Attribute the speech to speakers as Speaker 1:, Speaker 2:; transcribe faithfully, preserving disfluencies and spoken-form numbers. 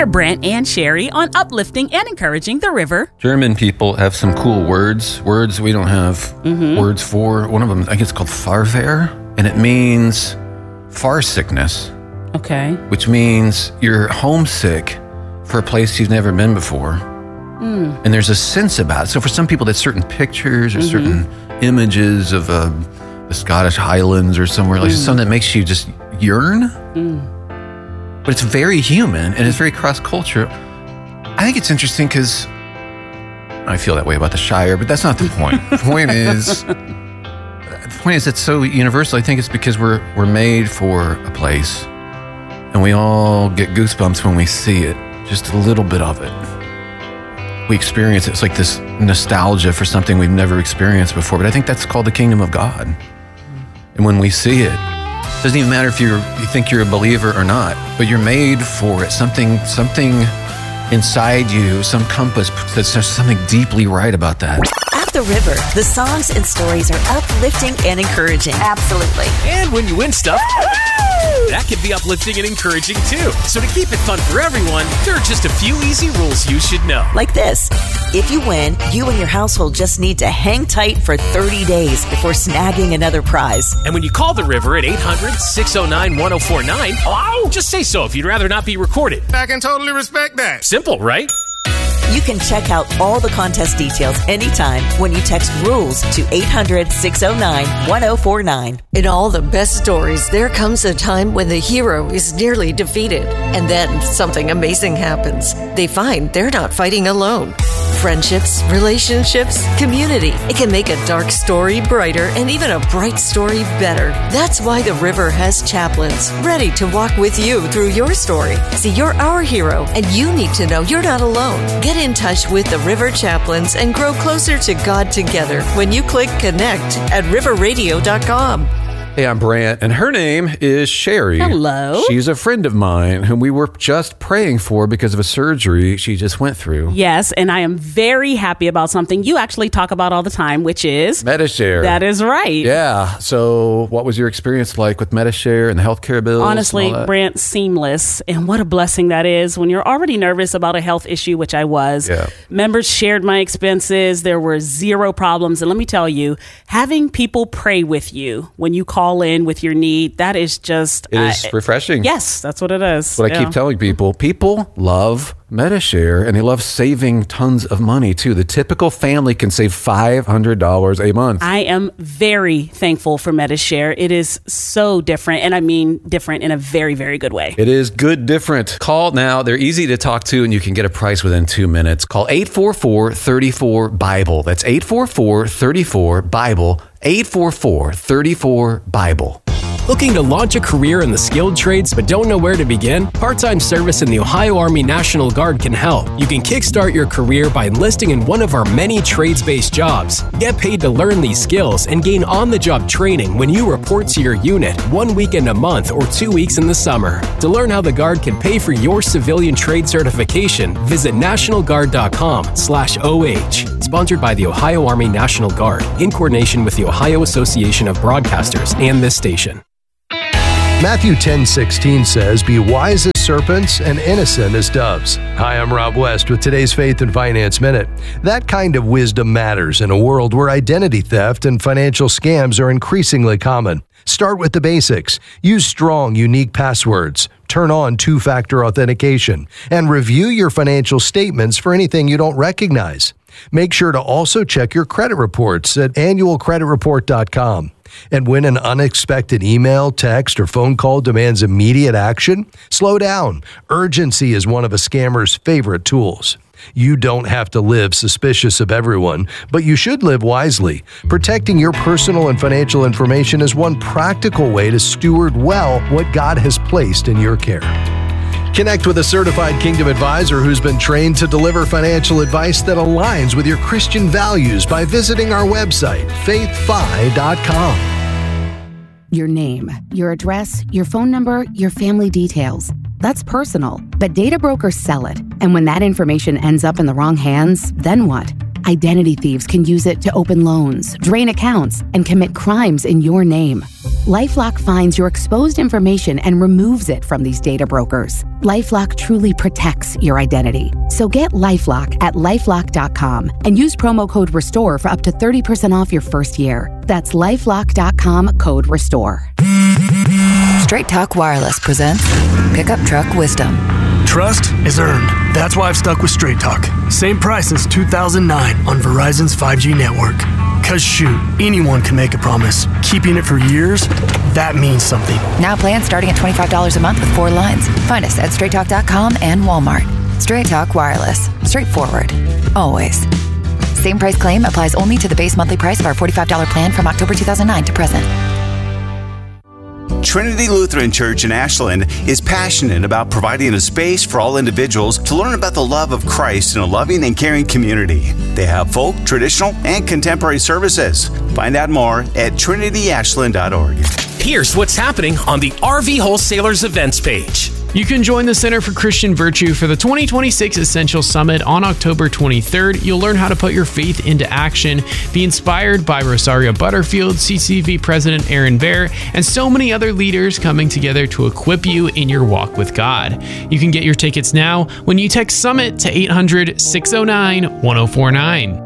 Speaker 1: Hear Brent and Sherry on uplifting and encouraging the river.
Speaker 2: German people have some cool words, words we don't have mm-hmm. words for. One of them, I think it's called Fahrwehr, and it means far sickness.
Speaker 1: Okay.
Speaker 2: Which means you're homesick for a place you've never been before. Mm. And there's a sense about it. So for some people, that's certain pictures or mm-hmm. certain images of uh, the Scottish Highlands or somewhere, like mm. something that makes you just yearn. Mm. But it's very human and it's very cross-cultural. I think it's interesting because I feel that way about the Shire, but that's not the point. The point is, the point is it's so universal. I think it's because we're we're made for a place, and we all get goosebumps when we see it. Just a little bit of it. We experience it. It's like this nostalgia for something we've never experienced before. But I think that's called the kingdom of God. And when we see it, it doesn't even matter if you're, you think you're a believer or not, but you're made for it. Something, something inside you, some compass says there's something deeply right about that.
Speaker 3: At the river, the songs and stories are uplifting and encouraging.
Speaker 4: Absolutely.
Speaker 5: And when you win stuff, that can be uplifting and encouraging too. So to keep it fun for everyone, there are just a few easy rules you should know.
Speaker 3: Like this. If you win, you and your household just need to hang tight for thirty days before snagging another prize.
Speaker 5: And when you call the river at eight hundred, six oh nine, one oh four nine, hello? Just say so if you'd rather not be recorded.
Speaker 6: I can totally respect that.
Speaker 5: Simple, right?
Speaker 3: You can check out all the contest details anytime when you text RULES to eight hundred, six oh nine, one oh four nine.
Speaker 7: In all the best stories, there comes a time when the hero is nearly defeated. And then something amazing happens. They find they're not fighting alone. Friendships, relationships, community. It can make a dark story brighter and even a bright story better. That's why the river has chaplains ready to walk with you through your story. See, you're our hero, and you need to know you're not alone. Get in touch with the River Chaplains and grow closer to God together when you click connect at river radio dot com.
Speaker 2: Hey, I'm Brant, and her name is Sherry.
Speaker 1: Hello.
Speaker 2: She's a friend of mine whom we were just praying for because of a surgery she just went through.
Speaker 1: Yes, and I am very happy about something you actually talk about all the time, which is
Speaker 2: Medi-Share.
Speaker 1: That is right.
Speaker 2: Yeah. So what was your experience like with Medi-Share and the healthcare bills?
Speaker 1: Honestly, Brant, seamless. And what a blessing that is when you're already nervous about a health issue, which I was.
Speaker 2: Yeah.
Speaker 1: Members shared my expenses. There were zero problems. And let me tell you, having people pray with you when you call in with your need, that is just
Speaker 2: it is uh, refreshing.
Speaker 1: Yes, that's what it is.
Speaker 2: What yeah. I keep telling people, people love Medi-Share and they love saving tons of money too. The typical family can save five hundred dollars a month.
Speaker 1: I am very thankful for Medi-Share. It is so different, and I mean different in a very, very good way.
Speaker 2: It is good different. Call now. They're easy to talk to and you can get a price within two minutes. Call eight four four, three four, Bible. That's eight four four, three four, Bible. eight four four, three four, Bible.
Speaker 5: Looking to launch a career in the skilled trades but don't know where to begin? Part-time service in the Ohio Army National Guard can help. You can kickstart your career by enlisting in one of our many trades-based jobs. Get paid to learn these skills and gain on-the-job training when you report to your unit one weekend a month or two weeks in the summer. To learn how the Guard can pay for your civilian trade certification, visit national guard dot com slash O H. Sponsored by the Ohio Army National Guard in coordination with the Ohio Association of Broadcasters and this station.
Speaker 8: Matthew ten sixteen says, "Be wise as serpents and innocent as doves." Hi, I'm Rob West with today's Faith and Finance Minute. That kind of wisdom matters in a world where identity theft and financial scams are increasingly common. Start with the basics. Use strong, unique passwords. Turn on two-factor authentication. And review your financial statements for anything you don't recognize. Make sure to also check your credit reports at annual credit report dot com. And when an unexpected email, text, or phone call demands immediate action, slow down. Urgency is one of a scammer's favorite tools. You don't have to live suspicious of everyone, but you should live wisely. Protecting your personal and financial information is one practical way to steward well what God has placed in your care. Connect with a certified Kingdom advisor who's been trained to deliver financial advice that aligns with your Christian values by visiting our website, faith fi dot com.
Speaker 9: Your name, your address, your phone number, your family details. That's personal, but data brokers sell it. And when that information ends up in the wrong hands, then what? Identity thieves can use it to open loans, drain accounts, and commit crimes in your name. LifeLock finds your exposed information and removes it from these data brokers. LifeLock truly protects your identity. So get LifeLock at LifeLock dot com and use promo code RESTORE for up to thirty percent off your first year. That's LifeLock dot com, code RESTORE.
Speaker 4: Straight Talk Wireless presents Pickup Truck Wisdom.
Speaker 6: Trust is earned. That's why I've stuck with Straight Talk. Same price since two thousand nine on Verizon's five G network. Cause shoot, anyone can make a promise. Keeping it for years, that means something.
Speaker 4: Now plans starting at twenty-five dollars a month with four lines. Find us at straight talk dot com and Walmart. Straight Talk Wireless. Straightforward. Always. Same price claim applies only to the base monthly price of our forty-five dollars plan from October two thousand nine to present.
Speaker 10: Trinity Lutheran Church in Ashland is passionate about providing a space for all individuals to learn about the love of Christ in a loving and caring community. They have folk, traditional, and contemporary services. Find out more at trinity ashland dot org.
Speaker 11: Here's what's happening on the R V Wholesalers events page.
Speaker 12: You can join the Center for Christian Virtue for the twenty twenty-six Essential Summit on October twenty-third. You'll learn how to put your faith into action, be inspired by Rosario Butterfield, C C V President Aaron Bear, and so many other leaders coming together to equip you in your walk with God. You can get your tickets now when you text SUMMIT to eight hundred, six oh nine, one oh four nine.